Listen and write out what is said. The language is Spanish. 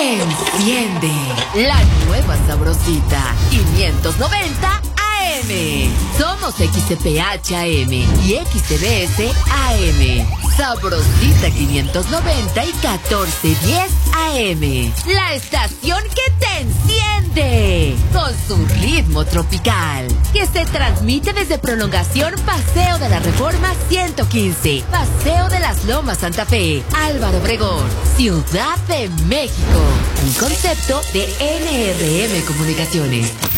Enciende la nueva sabrosita 590 AM. Somos XTPH AM y XTBS AM. Sabrosita 590 y 1410 AM. La estación que te enciende con su ritmo tropical, que se transmite desde Prolongación Paseo de la Reforma 115, Paseo de las Lomas Santa Fe, Álvaro Obregón, Ciudad de México. Un concepto de NRM Comunicaciones.